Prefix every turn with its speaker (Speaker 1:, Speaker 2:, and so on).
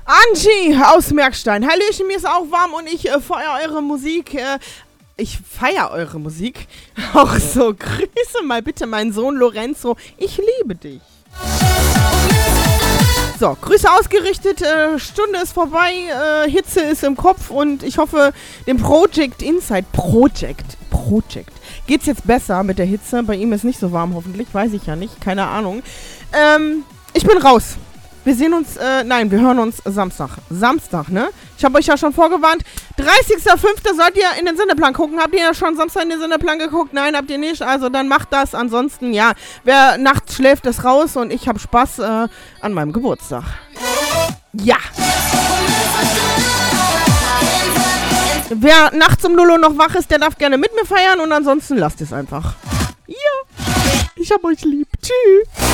Speaker 1: Angie aus Merkstein. Hallöchen, mir ist auch warm und ich feiere eure Musik. Ich feiere eure Musik. Auch so, grüße mal bitte meinen Sohn Lorenzo. Ich liebe dich. So, Grüße ausgerichtet. Stunde ist vorbei. Hitze ist im Kopf und ich hoffe, dem Project geht's jetzt besser mit der Hitze. Bei ihm ist nicht so warm, hoffentlich. Weiß ich ja nicht. Keine Ahnung. Ich bin raus. Wir sehen uns, wir hören uns Samstag. Samstag, ne? Ich habe euch ja schon vorgewarnt. 30.05. sollt ihr in den Sendeplan gucken. Habt ihr ja schon Samstag in den Sendeplan geguckt? Nein, habt ihr nicht. Also dann macht das. Ansonsten, ja, wer nachts schläft, ist raus. Und ich habe Spaß an meinem Geburtstag. Ja. Wer nachts um 0 Uhr noch wach ist, der darf gerne mit mir feiern. Und ansonsten lasst es einfach. Ja. Ich hab euch lieb. Tschüss.